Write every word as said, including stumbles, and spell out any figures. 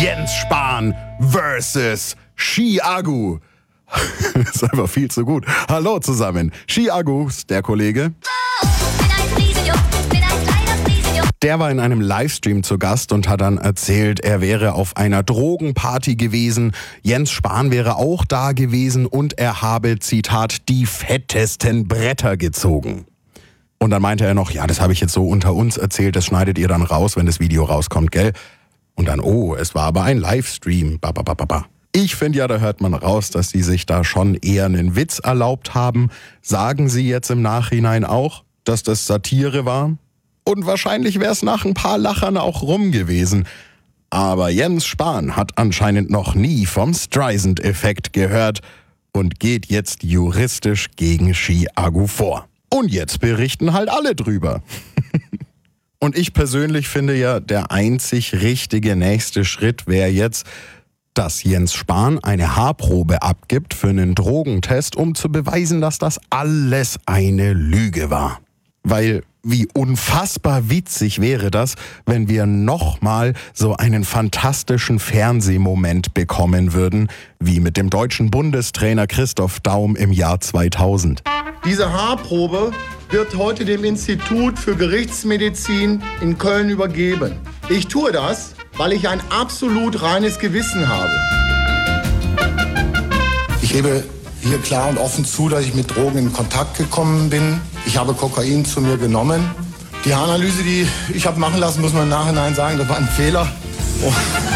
Jens Spahn versus Shi Agu. Das ist einfach viel zu gut. Hallo zusammen. Shi Agu ist der Kollege. Der war in einem Livestream zu Gast und hat dann erzählt, er wäre auf einer Drogenparty gewesen. Jens Spahn wäre auch da gewesen und er habe, Zitat, die fettesten Bretter gezogen. Und dann meinte er noch, ja, das habe ich jetzt so unter uns erzählt, das schneidet ihr dann raus, wenn das Video rauskommt, gell? Und dann, oh, es war aber ein Livestream. Ba, ba, ba, ba, ba. Ich finde ja, da hört man raus, dass sie sich da schon eher einen Witz erlaubt haben. Sagen sie jetzt im Nachhinein auch, dass das Satire war? Und wahrscheinlich wäre es nach ein paar Lachern auch rum gewesen. Aber Jens Spahn hat anscheinend noch nie vom Streisand-Effekt gehört und geht jetzt juristisch gegen Shi Agu vor. Und jetzt berichten halt alle drüber. Und ich persönlich finde ja, der einzig richtige nächste Schritt wäre jetzt, dass Jens Spahn eine Haarprobe abgibt für einen Drogentest, um zu beweisen, dass das alles eine Lüge war. Weil wie unfassbar witzig wäre das, wenn wir nochmal so einen fantastischen Fernsehmoment bekommen würden, wie mit dem deutschen Bundestrainer Christoph Daum im Jahr zweitausend. Diese Haarprobe wird heute dem Institut für Gerichtsmedizin in Köln übergeben. Ich tue das, weil ich ein absolut reines Gewissen habe. Ich gebe hier klar und offen zu, dass ich mit Drogen in Kontakt gekommen bin. Ich habe Kokain zu mir genommen. Die Haaranalyse, die ich habe machen lassen, muss man im Nachhinein sagen, das war ein Fehler. Oh.